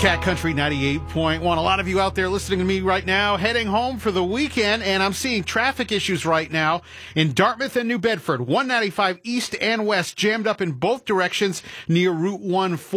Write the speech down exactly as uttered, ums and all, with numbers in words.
Cat Country ninety-eight point one. A lot of you out there listening to me right now heading home for the weekend, and I'm seeing traffic issues right now in Dartmouth and New Bedford. one ninety-five east and west jammed up in both directions near Route one forty.